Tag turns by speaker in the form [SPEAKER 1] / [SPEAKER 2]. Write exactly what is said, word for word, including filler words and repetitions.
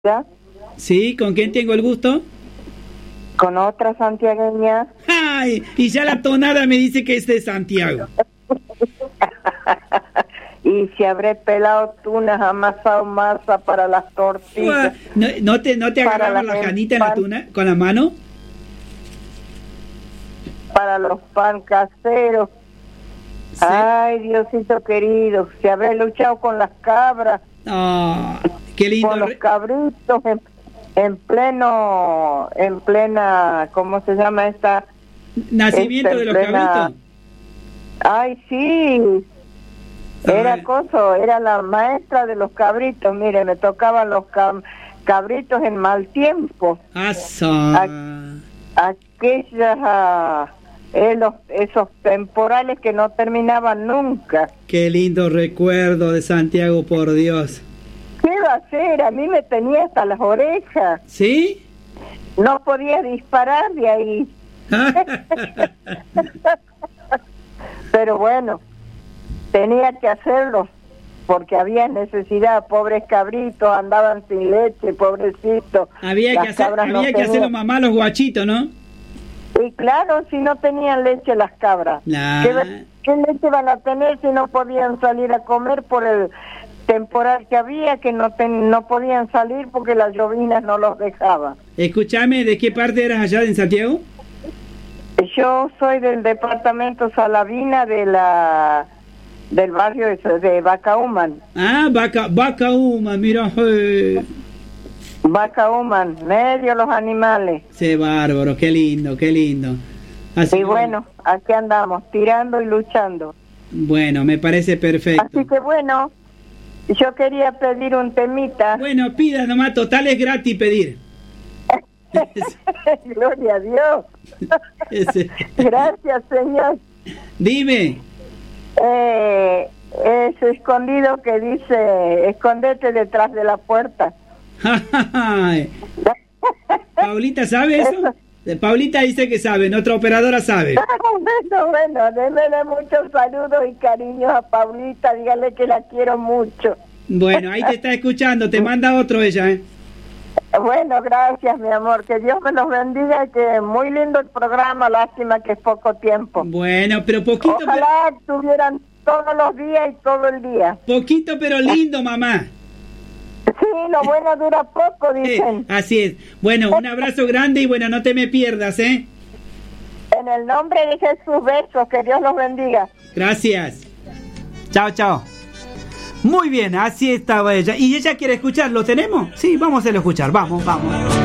[SPEAKER 1] ¿Ya?
[SPEAKER 2] Sí, ¿con quién tengo el gusto?
[SPEAKER 1] Con otra santiagueña.
[SPEAKER 2] Ay, y ya la tonada me dice que es de Santiago.
[SPEAKER 1] Y si habré pelado tunas, amasado masa para las tortillas.
[SPEAKER 2] ¿No, no te, no te
[SPEAKER 1] Para
[SPEAKER 2] agarraba
[SPEAKER 1] la
[SPEAKER 2] la janita en la
[SPEAKER 1] pan-
[SPEAKER 2] tuna con la mano?
[SPEAKER 1] Para los pan caseros.
[SPEAKER 2] Sí.
[SPEAKER 1] Ay, Diosito querido, si habré luchado con las cabras,
[SPEAKER 2] Ah, qué lindo.
[SPEAKER 1] con los
[SPEAKER 2] re-
[SPEAKER 1] cabritos en, en pleno, en plena, ¿cómo se llama esta?
[SPEAKER 2] Nacimiento
[SPEAKER 1] este,
[SPEAKER 2] de los
[SPEAKER 1] en plena-
[SPEAKER 2] cabritos.
[SPEAKER 1] Ay, sí, era
[SPEAKER 2] Ay.
[SPEAKER 1] cosa, era la maestra de los cabritos. Mire, me tocaban los cam- cabritos en mal tiempo.
[SPEAKER 2] Asa.
[SPEAKER 1] Aquellas, ah, eh, los- esos temporales que no terminaban nunca.
[SPEAKER 2] Qué lindo recuerdo de Santiago, por Dios.
[SPEAKER 1] ¿Qué va a hacer? A mí me tenía hasta las orejas.
[SPEAKER 2] ¿Sí?
[SPEAKER 1] No podía disparar de ahí. Pero bueno, tenía que hacerlo porque había necesidad. Pobres cabritos andaban sin leche, pobrecitos.
[SPEAKER 2] había
[SPEAKER 1] Las
[SPEAKER 2] que hacer,
[SPEAKER 1] cabras no
[SPEAKER 2] había que hacerlo
[SPEAKER 1] tenían.
[SPEAKER 2] mamá los guachitos, ¿no?
[SPEAKER 1] Y claro, si no tenían leche las cabras.
[SPEAKER 2] La-
[SPEAKER 1] ¿Qué, qué leche van a tener si no podían salir a comer por el temporal que había, que no ten- no podían salir porque las llovinas no los dejaban?
[SPEAKER 2] Escúchame, ¿de qué parte eras allá en Santiago?
[SPEAKER 1] Yo soy del departamento Salavina de la del barrio de, de Bacauman.
[SPEAKER 2] Ah, Vaca, Vaca Uma, mira. eh.
[SPEAKER 1] Bacauman, medio los animales.
[SPEAKER 2] Sí, bárbaro, qué lindo, qué lindo. Así
[SPEAKER 1] Y
[SPEAKER 2] que,
[SPEAKER 1] bueno, aquí andamos, tirando y luchando.
[SPEAKER 2] Bueno, me parece perfecto.
[SPEAKER 1] Así que bueno, yo quería pedir un temita.
[SPEAKER 2] Bueno, pida nomás, total es gratis pedir.
[SPEAKER 1] Gloria a Dios.
[SPEAKER 2] Ese.
[SPEAKER 1] Gracias, Señor.
[SPEAKER 2] Dime.
[SPEAKER 1] Eh, ese escondido que dice, escondete detrás de la puerta.
[SPEAKER 2] Paulita, ¿sabe eso? Paulita dice que sabe, nuestra operadora sabe.
[SPEAKER 1] Bueno, bueno, démele muchos saludos y cariños a Paulita, dígale que la quiero mucho.
[SPEAKER 2] Bueno, ahí te está escuchando, te manda otro ella, ¿eh?
[SPEAKER 1] Bueno, gracias, mi amor, que Dios me los bendiga, que muy lindo el programa, lástima que es poco tiempo.
[SPEAKER 2] Bueno, pero poquito,
[SPEAKER 1] Ojalá estuvieran todos los días y todo el día.
[SPEAKER 2] pero, poquito pero lindo, mamá.
[SPEAKER 1] Sí, lo bueno dura poco,
[SPEAKER 2] Eh,
[SPEAKER 1] dicen.
[SPEAKER 2] así es. Bueno, un abrazo grande y bueno, no te me pierdas, ¿eh?
[SPEAKER 1] En el nombre de Jesús, besos, que Dios los bendiga.
[SPEAKER 2] Gracias. Chao, chao. Muy bien, así estaba ella. ¿Y ella quiere escuchar? ¿Lo tenemos? Sí, vamos a hacerlo escuchar. Vamos, vamos.